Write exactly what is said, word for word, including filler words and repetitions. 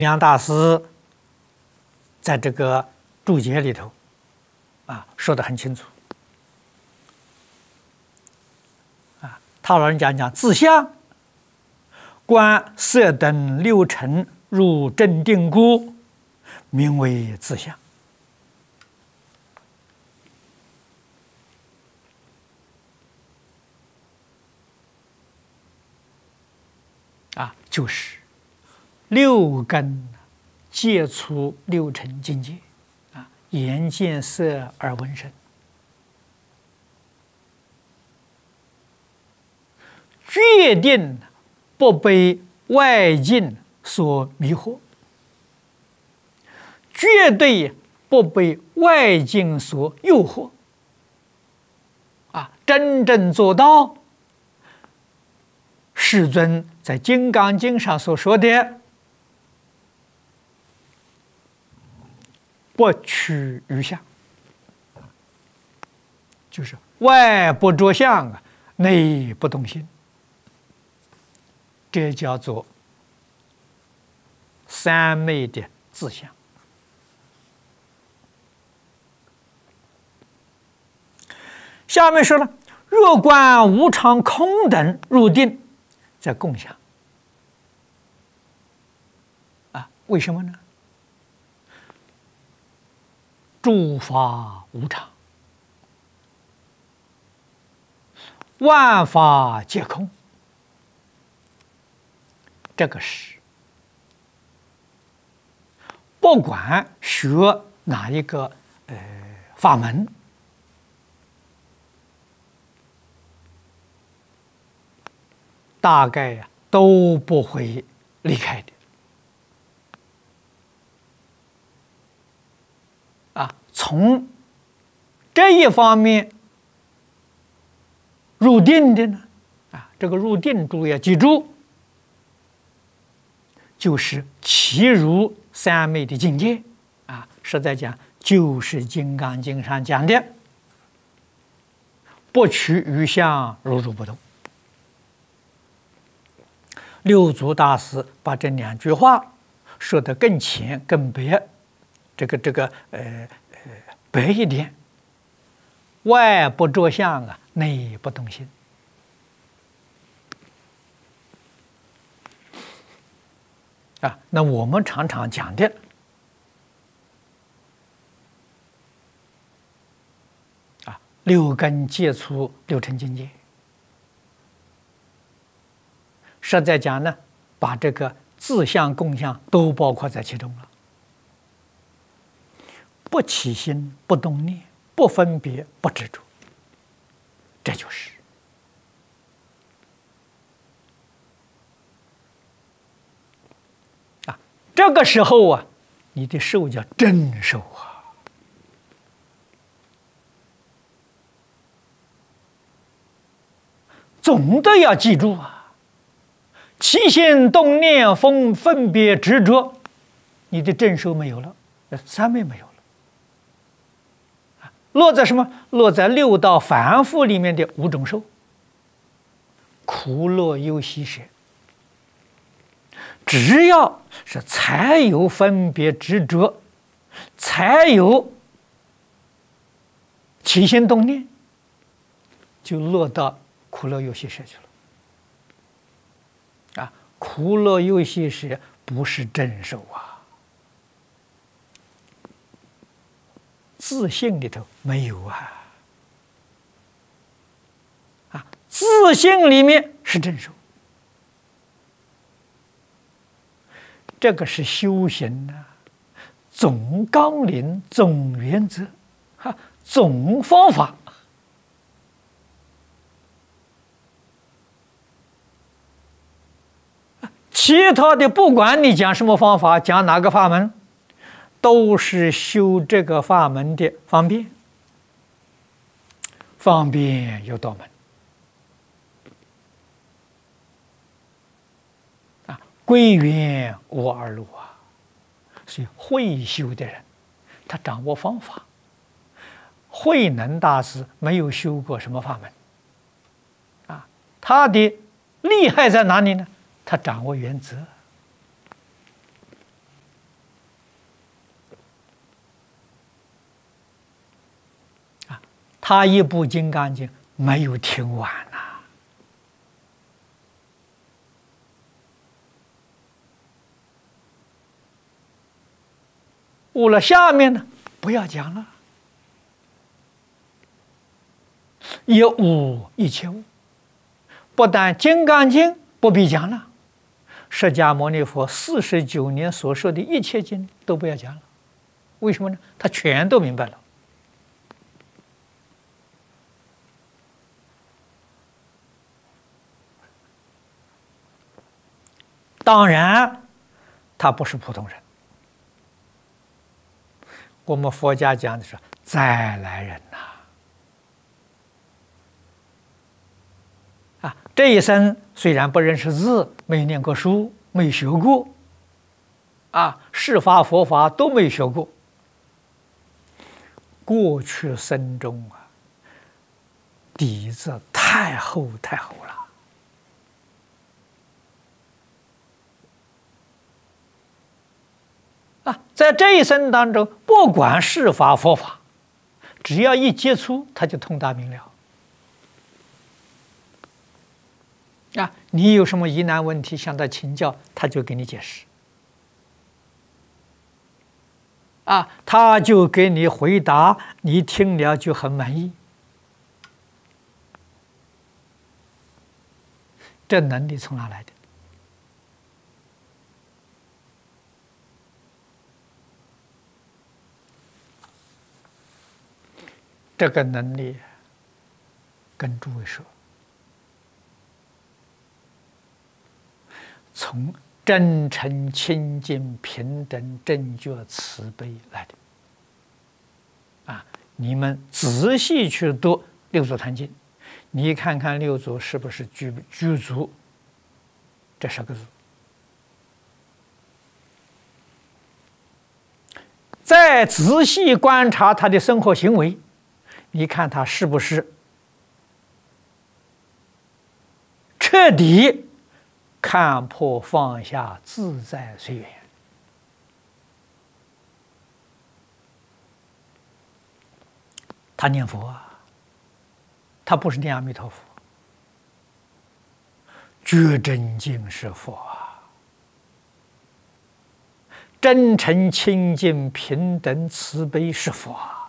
梁大师在这个注解里头啊说得很清楚啊，他老人家讲自相观色等六尘入正定故，名为自相。啊，就是六根接触六尘境界啊，眼见色耳闻声，决定不被外境所迷惑，绝对不被外境所诱惑啊，真正做到世尊在《金刚经》上所说的不取于相，就是外不着相啊，内不动心，这叫做三昧的自相。下面说了，若观无常、空等入定，在共相啊？为什么呢？诸法无常，万法皆空，这个是不管学哪一个呃法门，大概呀、啊、都不会离开的啊。从这一方面入定的呢，啊，这个入定注意要记住，就是其如三昧的境界啊。实在讲，就是《金刚经》上讲的不取于相，如如不动。六祖大师把这两句话说得更浅更白，这个这个呃呃白一点，外不着相啊，内不动心啊。那我们常常讲的啊，六根接触六尘境界。实在讲呢，把这个自相共相都包括在其中了。不起心，不动念，不分别，不执着，这就是啊。这个时候啊，你的受叫真受啊。总的要记住啊。起心动念分分别执着，你的正受没有了，三昧没有了，落在什么？落在六道凡夫里面的五种受：苦、乐、忧、喜、舍。只要是才有分别执着，才有起心动念，就落到苦、乐、忧、喜、舍去了。啊，苦乐忧喜舍不是真受啊，自性里头没有啊，啊，自性里面是真受，这个是修行的、啊、总纲领、总原则、哈、总方法。其他的不管你讲什么方法，讲哪个法门，都是修这个法门的方便，方便有道门啊，归元无二路啊。所以会修的人，他掌握方法；慧能大师没有修过什么法门啊，他的厉害在哪里呢？他掌握原则他一部《金刚经》没有听完呐、啊。悟了下面呢，不要讲了，也悟一切物。不但《金刚经》不必讲了，释迦牟尼佛四十九年所说的一切经都不要讲了。为什么呢？他全都明白了。当然，他不是普通人。我们佛家讲的是再来人呐、啊，啊，这一生虽然不认识字，没念过书，没学过，啊，世法佛法都没学过。过去生中啊，底子太厚太厚了。啊，在这一生当中，不管是法佛法，只要一接触，他就通达明了。啊，你有什么疑难问题向他请教，他就给你解释。啊，他就给你回答，你听了就很满意。这能力从哪来的？这个能力，跟诸位说，从真诚、清净、平等、正觉、慈悲来的。啊，你们仔细去读《六祖坛经》，你看看六祖是不是具具足这十个字？再仔细观察他的生活行为，你看他是不是彻底看破放下，自在随缘？他念佛啊，他不是念阿弥陀佛，觉真经是佛啊，真诚清净平等慈悲是佛啊。